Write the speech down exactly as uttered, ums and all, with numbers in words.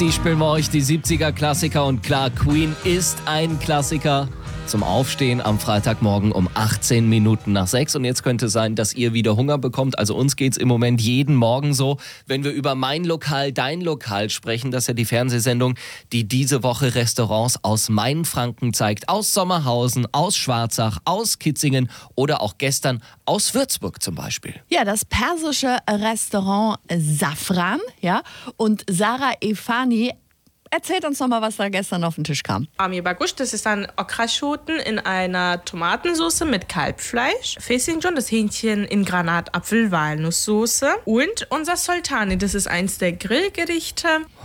Die spielen wir euch, die siebziger-Klassiker. Und klar, Queen ist ein Klassiker. Zum Aufstehen am Freitagmorgen um achtzehn Minuten nach sechs. Und jetzt könnte es sein, dass ihr wieder Hunger bekommt. Also uns geht's im Moment jeden Morgen so. Wenn wir über Mein Lokal, Dein Lokal sprechen, das ist ja die Fernsehsendung, die diese Woche Restaurants aus Mainfranken zeigt. Aus Sommerhausen, aus Schwarzach, aus Kitzingen oder auch gestern aus Würzburg zum Beispiel. Ja, das persische Restaurant Safran, ja, und Sarah Efani erzählt uns noch mal, was da gestern auf den Tisch kam. Amir Bagush, das ist ein Okraschoten in einer Tomatensauce mit Kalbfleisch. Fesinjon, das Hähnchen in Granatapfel-Walnusssoße. Und unser Sultani, das ist eins der Grillgerichte.